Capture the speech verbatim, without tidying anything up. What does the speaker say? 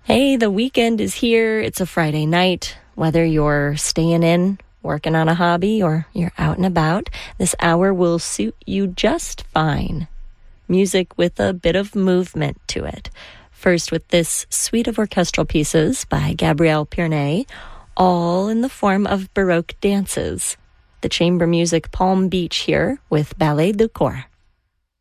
Hey, the weekend is here. It's a Friday night. Whether you're staying in, working on a hobby, or you're out and about, this hour will suit you just fine. Music with a bit of movement to it. First with this suite of orchestral pieces by Gabriel Pierney, all in the form of Baroque dances. The chamber music Palm Beach here with Ballet du Corps.